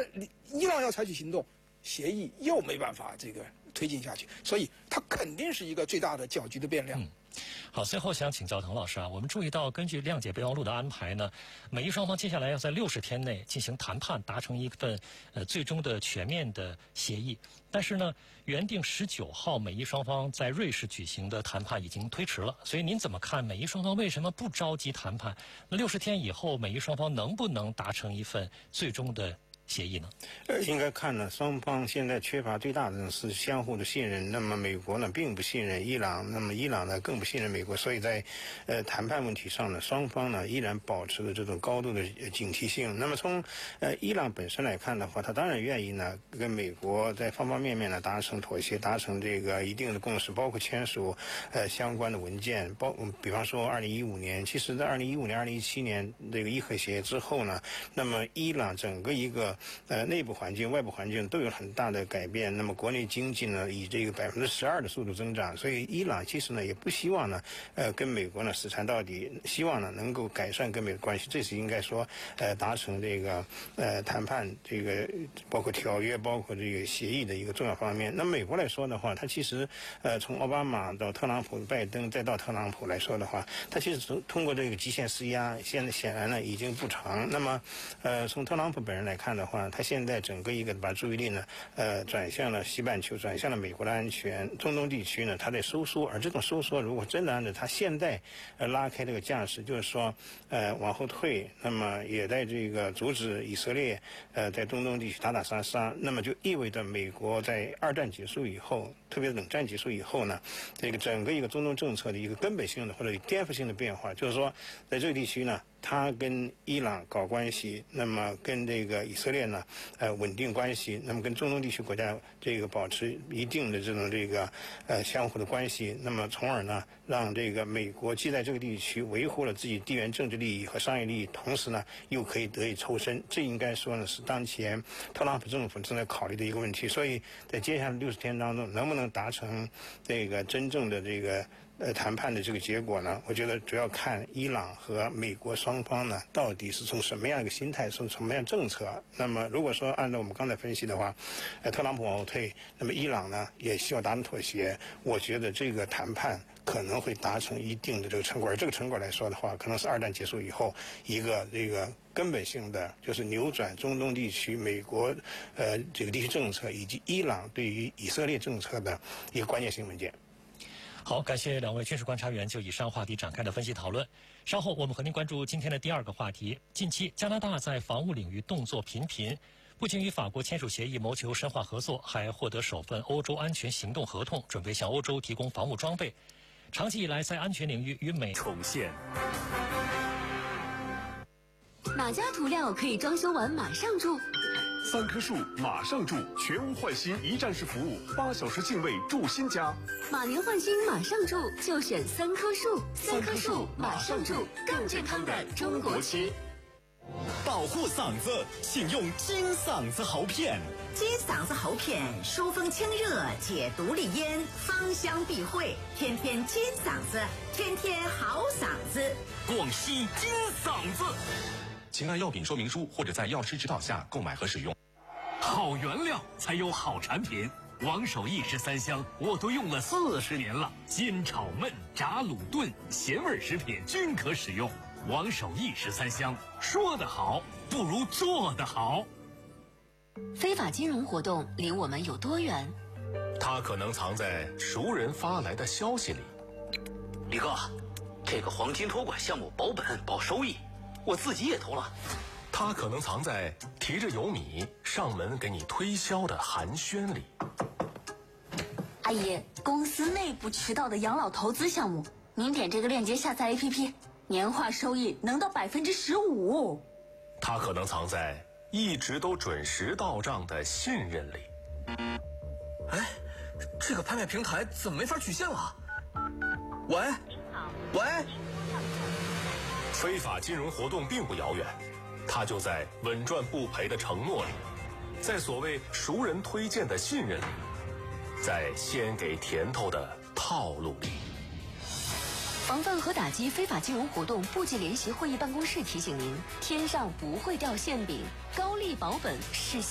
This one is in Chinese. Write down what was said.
伊朗要采取行动，协议又没办法这个推进下去，所以它肯定是一个最大的搅局的变量。 好，最后想请教滕老师啊，我们注意到，根据谅解备忘录的安排呢，美伊双方接下来要在60天内进行谈判，达成一份最终的全面的协议。但是呢，原定19号美伊双方在瑞士举行的谈判已经推迟了，所以您怎么看美伊双方为什么不着急谈判？那60天以后，美伊双方能不能达成一份最终的协议呢？ 应该看呢，双方现在缺乏最大的是相互的信任。那么美国呢，并不信任伊朗，那么伊朗呢，更不信任美国。所以在谈判问题上呢，双方呢依然保持着这种高度的警惕性。那么从伊朗本身来看的话，他当然愿意呢跟美国在方方面面呢达成妥协，达成这个一定的共识，包括签署相关的文件，比方说2015年，其实在2015年、2017年这个伊核协议之后呢，那么伊朗整个一个内部环境、外部环境都有很大的改变。那么国内经济呢，以这个12%的速度增长，所以伊朗其实呢也不希望呢，跟美国呢死缠到底，希望呢能够改善跟美国关系。这是应该说，达成这个谈判这个包括条约、包括这个协议的一个重要方面。那美国来说的话，它其实从奥巴马到特朗普、拜登再到特朗普来说的话，它其实通过这个极限施压，现在显然呢已经不长。那么从特朗普本人来看的话，他现在整个一个把注意力呢，转向了西半球，转向了美国的安全。中东地区呢，他在收缩，而这种收缩如果真的按照他现在拉开这个架势，就是说往后退，那么也在这个阻止以色列在中东地区打打杀杀，那么就意味着美国在二战结束以后，特别是冷战结束以后呢，这个整个一个中东政策的一个根本性的或者颠覆性的变化，就是说在这个地区呢，他跟伊朗搞关系，那么跟这个以色列呢，稳定关系，那么跟中东地区国家这个保持一定的这种这个相互的关系，那么从而呢，让这个美国既在这个地区维护了自己地缘政治利益和商业利益，同时呢，又可以得以抽身。这应该说呢，是当前特朗普政府正在考虑的一个问题。所以在接下来60天当中，能不能达成这个真正的这个谈判的这个结果呢？我觉得主要看伊朗和美国双方呢，到底是从什么样一个心态，从什么样政策。那么如果说按照我们刚才分析的话，特朗普往后退，那么伊朗呢也需要达成妥协。我觉得这个谈判可能会达成一定的这个成果，而这个成果来说的话，可能是二战结束以后一个这个根本性的，就是扭转中东地区美国这个地区政策以及伊朗对于以色列政策的一个关键性文件。 好，感谢两位军事观察员就以上话题展开的分析讨论。稍后我们和您关注今天的第二个话题。近期加拿大在防务领域动作频频，不仅与法国签署协议谋求深化合作，还获得首份欧洲安全行动合同，准备向欧洲提供防务装备。长期以来在安全领域与美重现。 哪家涂料可以装修完马上住 ？3棵树马上住，全屋换新一站式服务，8小时净位住新家。 马年换新马上住，就选3棵树。3棵树马上住，更健康的中国区。 保护嗓子，请用金嗓子喉片。 金嗓子喉片疏风清热，解毒利咽，芳香避秽，天天金嗓子，天天好嗓子。 广西金嗓子。请按药品说明书或者在药师指导下购买和使用。 好原料才有好产品。王守义13香我都用了40年了，煎炒焖炸卤炖咸味食品均可使用。王守义13香，说得好不如做得好。 非法金融活动离我们有多远？ 它可能藏在熟人发来的消息里。 李哥，这个黄金托管项目保本保收益，我自己也投了。 它可能藏在提着油米上门给你推销的寒暄里。 阿姨，公司内部渠道的养老投资项目，您点这个链接下载 APP， 年化收益能到15%。 它可能藏在一直都准时到账的信任里。 哎，这个拍卖平台怎么没法取现了？喂，喂。 非法金融活动并不遥远，它就在稳赚不赔的承诺里，在所谓熟人推荐的信任里，在先给甜头的套路里。 防范和打击非法金融活动部级联席会议办公室提醒您：天上不会掉馅饼，高利保本是